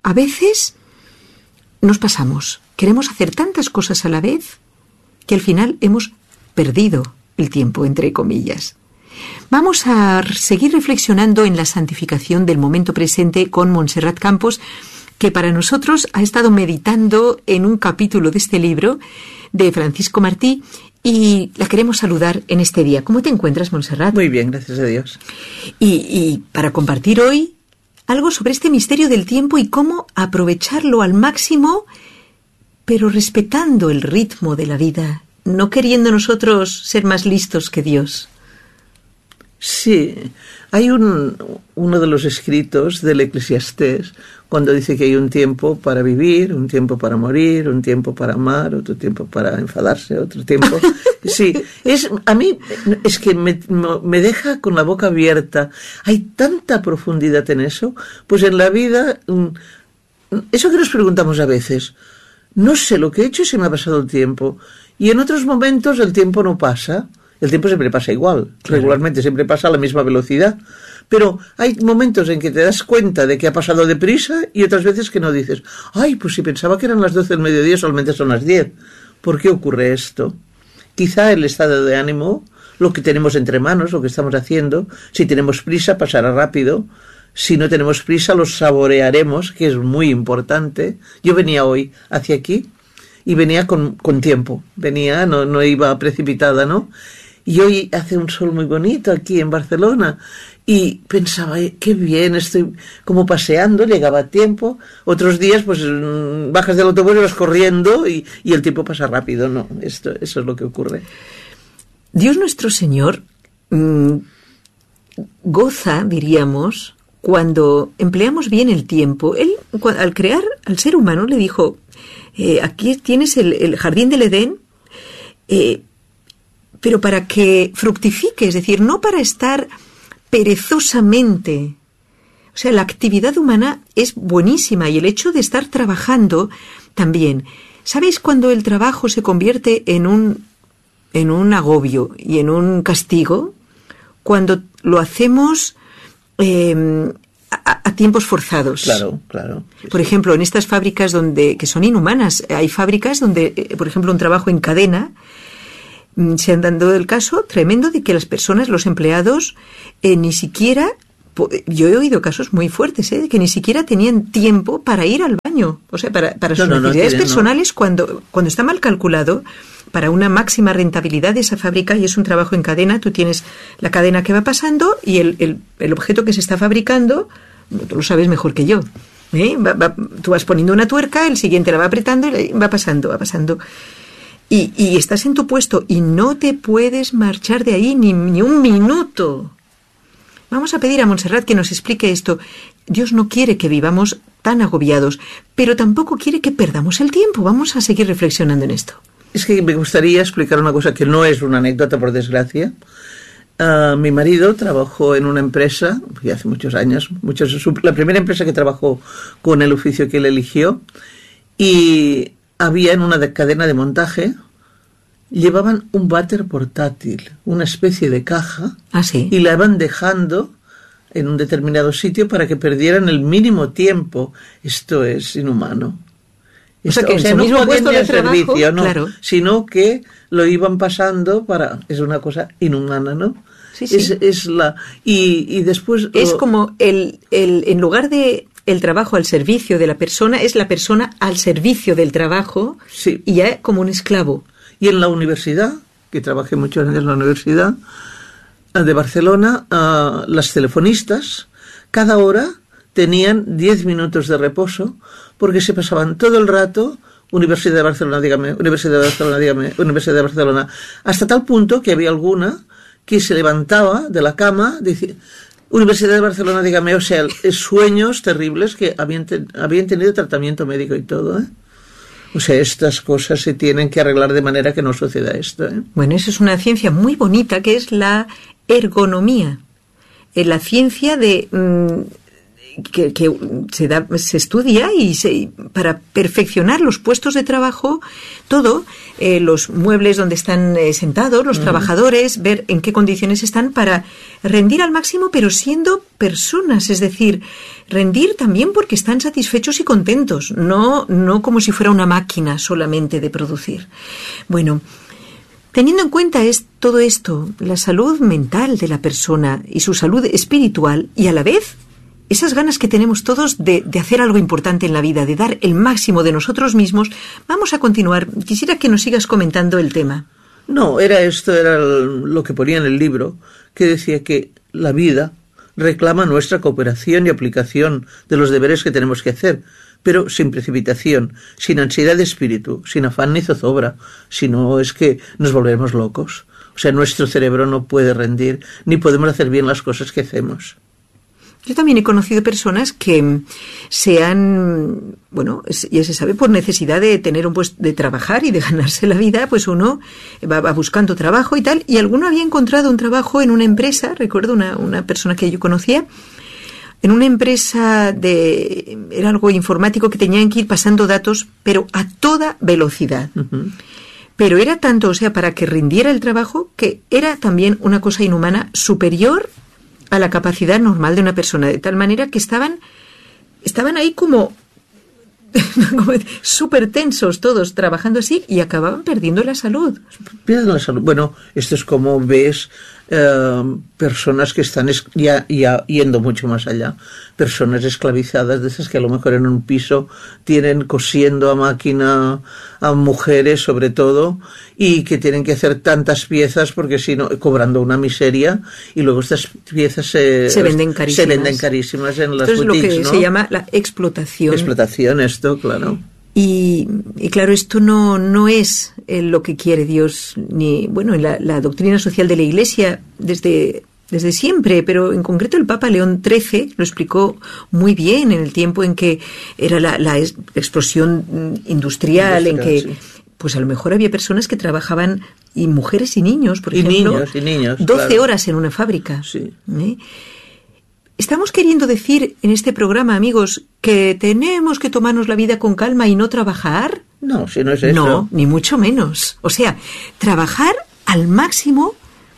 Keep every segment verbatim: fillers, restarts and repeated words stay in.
a veces nos pasamos. Queremos hacer tantas cosas a la vez que al final hemos perdido el tiempo, entre comillas. Vamos a seguir reflexionando en la santificación del momento presente con Montserrat Campos, que para nosotros ha estado meditando en un capítulo de este libro de Francisco Martí, y la queremos saludar en este día. ¿Cómo te encuentras, Montserrat? Muy bien, gracias a Dios. Y, y para compartir hoy algo sobre este misterio del tiempo y cómo aprovecharlo al máximo, pero respetando el ritmo de la vida, no queriendo nosotros ser más listos que Dios. Sí, hay un, uno de los escritos del Eclesiastés cuando dice que hay un tiempo para vivir, un tiempo para morir, un tiempo para amar, otro tiempo para enfadarse, otro tiempo... Sí, es, a mí es que me, me deja con la boca abierta. Hay tanta profundidad en eso. Pues en la vida, eso que nos preguntamos a veces, no sé lo que he hecho y se me ha pasado el tiempo. Y en otros momentos el tiempo no pasa. El tiempo siempre pasa igual, claro. Regularmente siempre pasa a la misma velocidad, pero hay momentos en que te das cuenta de que ha pasado deprisa y otras veces que no dices, ay, pues si pensaba que eran las doce del mediodía solamente son las diez. ¿Por qué ocurre esto? Quizá el estado de ánimo, lo que tenemos entre manos, lo que estamos haciendo, si tenemos prisa pasará rápido, si no tenemos prisa los saborearemos, que es muy importante. Yo venía hoy hacia aquí y venía con, con tiempo, venía, no, no iba precipitada, ¿no? Y hoy hace un sol muy bonito aquí en Barcelona y pensaba, qué bien, estoy como paseando, llegaba a tiempo. Otros días pues bajas del autobús y vas corriendo y, y el tiempo pasa rápido. No, esto, eso es lo que ocurre. Dios nuestro Señor mmm, goza, diríamos, cuando empleamos bien el tiempo. Él, al crear al ser humano, le dijo, eh, aquí tienes el, el jardín del Edén, eh, pero para que fructifique, es decir, no para estar perezosamente. O sea, la actividad humana es buenísima y el hecho de estar trabajando también. ¿Sabéis cuando el trabajo se convierte en un, en un agobio y en un castigo? Cuando lo hacemos eh, a, a tiempos forzados. Claro, claro. Sí, por sí. ejemplo, en estas fábricas donde que son inhumanas, hay fábricas donde, eh, por ejemplo, un trabajo en cadena, se han dado el caso tremendo de que las personas, los empleados, eh, ni siquiera, yo he oído casos muy fuertes, ¿eh? De que ni siquiera tenían tiempo para ir al baño, o sea, para, para sus no, no, necesidades no tienen, personales, no. cuando, cuando está mal calculado, para una máxima rentabilidad de esa fábrica, y es un trabajo en cadena, tú tienes la cadena que va pasando y el, el, el objeto que se está fabricando, tú lo sabes mejor que yo, ¿eh? Va, va, tú vas poniendo una tuerca, el siguiente la va apretando y va pasando, va pasando. Y, y estás en tu puesto y no te puedes marchar de ahí ni, ni un minuto. Vamos a pedir a Montserrat que nos explique esto. Dios no quiere que vivamos tan agobiados, pero tampoco quiere que perdamos el tiempo. Vamos a seguir reflexionando en esto. Es que me gustaría explicar una cosa que no es una anécdota, por desgracia. Uh, mi marido trabajó en una empresa, ya hace muchos años, muchos, la primera empresa que trabajó con el oficio que él eligió, y había en una de cadena de montaje, llevaban un váter portátil, una especie de caja, ¿Ah, sí? Y la iban dejando en un determinado sitio para que perdieran el mínimo tiempo. Esto es inhumano. O sea, Esto, que o sea, en su no mismo puesto de servicio, trabajo, no, claro. Sino que lo iban pasando para... Es una cosa inhumana, ¿no? Sí, sí. Es, es la... Y, y después... Es lo, como el, el... En lugar de... el trabajo al servicio de la persona, es la persona al servicio del trabajo, sí. Y ya como un esclavo. Y en la universidad, que trabajé muchos años en la universidad de Barcelona, uh, las telefonistas cada hora tenían diez minutos de reposo porque se pasaban todo el rato Universidad de Barcelona, dígame, Universidad de Barcelona, dígame, Universidad de Barcelona, hasta tal punto que había alguna que se levantaba de la cama, decía, Universidad de Barcelona, dígame, o sea, sueños terribles que habían, te, habían tenido tratamiento médico y todo, ¿eh? O sea, estas cosas se tienen que arreglar de manera que no suceda esto, ¿eh? Bueno, eso es una ciencia muy bonita que es la ergonomía. Eh, la ciencia de... Mmm, que, que se da, se estudia y se, para perfeccionar los puestos de trabajo, todo, eh, los muebles donde están eh, sentados, los uh-huh. trabajadores, ver en qué condiciones están para rendir al máximo, pero siendo personas, es decir, rendir también porque están satisfechos y contentos, no, no como si fuera una máquina solamente de producir. Bueno, teniendo en cuenta es, todo esto, la salud mental de la persona y su salud espiritual, y a la vez esas ganas que tenemos todos de, de hacer algo importante en la vida, de dar el máximo de nosotros mismos, vamos a continuar. Quisiera que nos sigas comentando el tema. No, era esto, era lo que ponía en el libro, que decía que la vida reclama nuestra cooperación y aplicación de los deberes que tenemos que hacer, pero sin precipitación, sin ansiedad de espíritu, sin afán ni zozobra, si no es que nos volvemos locos. O sea, nuestro cerebro no puede rendir, ni podemos hacer bien las cosas que hacemos. Yo también he conocido personas que se han, bueno, ya se sabe, por necesidad de tener un puesto, de trabajar y de ganarse la vida, pues uno va, va buscando trabajo y tal, y alguno había encontrado un trabajo en una empresa, recuerdo una, una persona que yo conocía, en una empresa de, era algo informático que tenían que ir pasando datos, pero a toda velocidad. Uh-huh. Pero era tanto, o sea, para que rindiera el trabajo, que era también una cosa inhumana superior a la capacidad normal de una persona, de tal manera que estaban, estaban ahí como, como súper tensos todos, trabajando así, y acababan perdiendo la salud. Pierden la salud. Bueno, esto es como ves eh, personas que están es, ya, ya yendo mucho más allá, personas esclavizadas, de esas que a lo mejor en un piso tienen cosiendo a máquina a mujeres sobre todo, y que tienen que hacer tantas piezas porque si no, cobrando una miseria, y luego estas piezas se, se venden carísimas. Se venden carísimas en las Entonces, boutiques, lo que ¿no? se llama la explotación. Explotación, esto, claro. Y, y claro, esto no, no es eh, lo que quiere Dios, ni, bueno, en la, la doctrina social de la Iglesia desde, desde siempre, pero en concreto el Papa León trece lo explicó muy bien en el tiempo en que era la, la explosión industrial, industrial, en que, sí. Pues a lo mejor había personas que trabajaban, y mujeres y niños, por y ejemplo, niños, y niños, doce claro. horas en una fábrica. Sí. ¿Eh? Estamos queriendo decir en este programa, amigos, que tenemos que tomarnos la vida con calma y no trabajar. No, si no es eso. No, ni mucho menos. O sea, trabajar al máximo,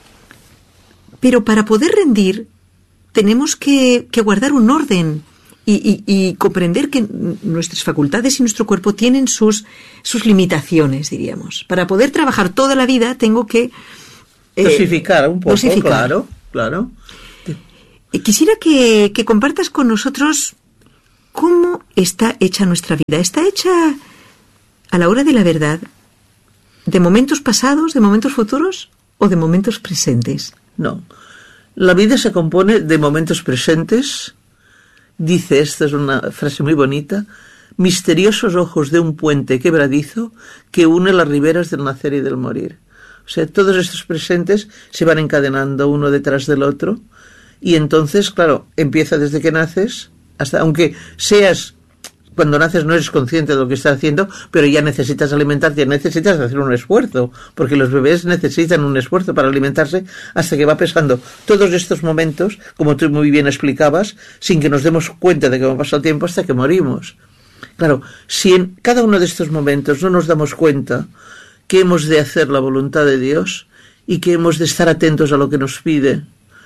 pero para poder rendir tenemos que, que guardar un orden y, y, y comprender que nuestras facultades y nuestro cuerpo tienen sus, sus limitaciones, diríamos. Para poder trabajar toda la vida tengo que... Eh, dosificar un poco, dosificar. claro, claro. Quisiera que, que compartas con nosotros cómo está hecha nuestra vida. ¿Está hecha a la hora de la verdad de momentos pasados, de momentos futuros o de momentos presentes? No. La vida se compone de momentos presentes. Dice, esta es una frase muy bonita, misteriosos ojos de un puente quebradizo que une las riberas del nacer y del morir. O sea, todos estos presentes se van encadenando uno detrás del otro. Y entonces, claro, empieza desde que naces, hasta, aunque seas, cuando naces no eres consciente de lo que estás haciendo, pero ya necesitas alimentarte, necesitas hacer un esfuerzo, porque los bebés necesitan un esfuerzo para alimentarse hasta que va pesando todos estos momentos, como tú muy bien explicabas, sin que nos demos cuenta de que va a pasar el tiempo hasta que morimos. Claro, si en cada uno de estos momentos no nos damos cuenta que hemos de hacer la voluntad de Dios y que hemos de estar atentos a lo que nos pide,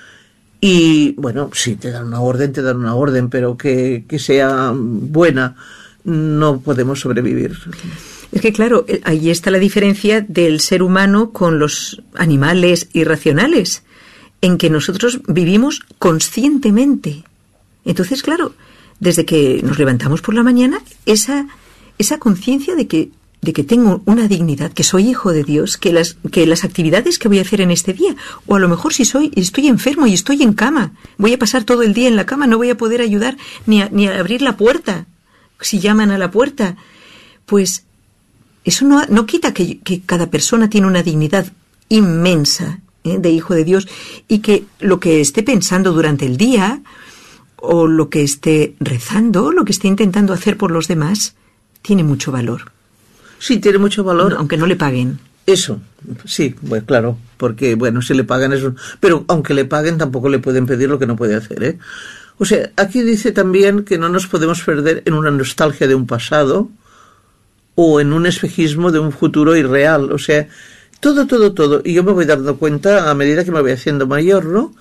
y, bueno, sí, te dan una orden, te dan una orden, pero que, que sea buena, no podemos sobrevivir. Es que, claro, ahí está la diferencia del ser humano con los animales irracionales, en que nosotros vivimos conscientemente. Entonces, claro, desde que nos levantamos por la mañana, esa, esa conciencia de que de que tengo una dignidad, que soy hijo de Dios, que las, que las actividades que voy a hacer en este día, o a lo mejor si soy, estoy enfermo y estoy en cama, voy a pasar todo el día en la cama, no voy a poder ayudar ni a, ni a abrir la puerta, si llaman a la puerta, pues eso no, no quita que, que cada persona tiene una dignidad inmensa, ¿eh? de hijo de Dios, y que lo que esté pensando durante el día, o lo que esté rezando, lo que esté intentando hacer por los demás, tiene mucho valor. Sí, tiene mucho valor. Aunque no le paguen. Eso, sí, bueno, claro, porque, bueno, si le pagan eso... Pero aunque le paguen, tampoco le pueden pedir lo que no puede hacer, ¿eh? O sea, aquí dice también que no nos podemos perder en una nostalgia de un pasado o en un espejismo de un futuro irreal. O sea, todo, todo, todo. Y yo me voy dando cuenta a medida que me voy haciendo mayor, ¿no?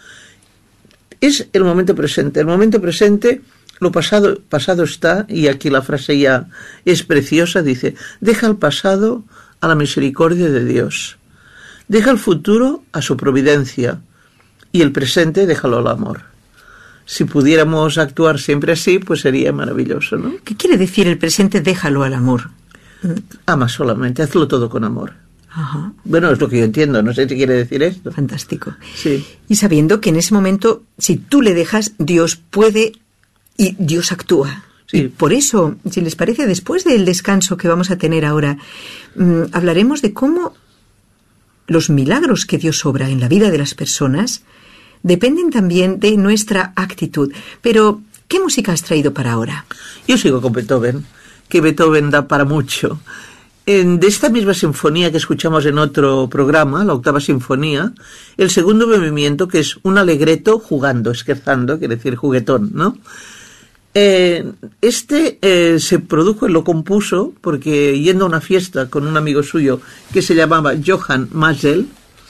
Es el momento presente. El momento presente, lo pasado, pasado está, y aquí la frase ya es preciosa, dice, deja el pasado a la misericordia de Dios. Deja el futuro a su providencia y el presente déjalo al amor. Si pudiéramos actuar siempre así, pues sería maravilloso, ¿no? ¿Qué quiere decir el presente déjalo al amor? Ama solamente, hazlo todo con amor. Ajá. Bueno, es lo que yo entiendo, no sé si quiere decir esto. Fantástico. Sí. Y sabiendo que en ese momento, si tú le dejas, Dios puede y Dios actúa. Sí. Y por eso, si les parece, después del descanso que vamos a tener ahora, mmm, hablaremos de cómo los milagros que Dios obra en la vida de las personas dependen también de nuestra actitud. Pero, ¿qué música has traído para ahora? Yo sigo con Beethoven, que Beethoven da para mucho. En, de esta misma sinfonía que escuchamos en otro programa, la octava sinfonía, el segundo movimiento, que es un alegreto jugando, scherzando, quiere decir juguetón, ¿no? Eh, este eh, se produjo, lo compuso, porque yendo a una fiesta con un amigo suyo que se llamaba Johann Masel,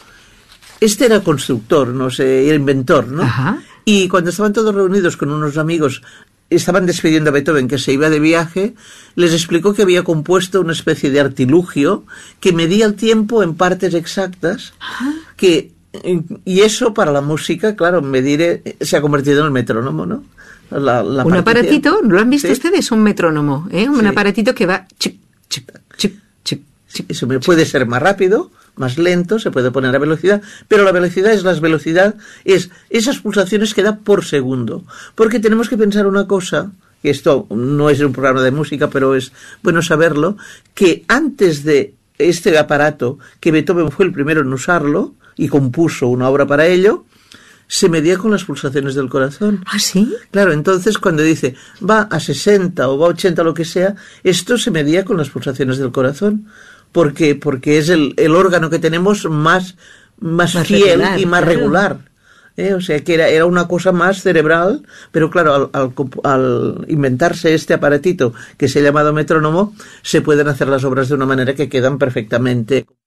este era constructor, no sé, era inventor, ¿no? Ajá. Y cuando estaban todos reunidos con unos amigos, estaban despidiendo a Beethoven, que se iba de viaje, les explicó que había compuesto una especie de artilugio que medía el tiempo en partes exactas, Ajá. que, y eso para la música, claro, medir se ha convertido en el metrónomo, ¿no? La, la un aparatito, ¿lo han visto ¿sí? ustedes? Un metrónomo, ¿eh? Un sí. aparatito que va... Chic, chic, chic, chic, chic, Eso puede ser más rápido, más lento, se puede poner a velocidad, pero la velocidad es la velocidad, es esas pulsaciones que da por segundo. Porque tenemos que pensar una cosa, que esto no es un programa de música, pero es bueno saberlo, que antes de este aparato, que Beethoven fue el primero en usarlo, y compuso una obra para ello, se medía con las pulsaciones del corazón. ¿Ah, sí? Claro, entonces cuando dice va a sesenta o va a ochenta, lo que sea, esto se medía con las pulsaciones del corazón, porque porque es el, el órgano que tenemos más, más, más fiel regular, y más claro. regular. ¿Eh? O sea, que era, era una cosa más cerebral, pero claro, al, al, al inventarse este aparatito que se ha llamado metrónomo, se pueden hacer las obras de una manera que quedan perfectamente...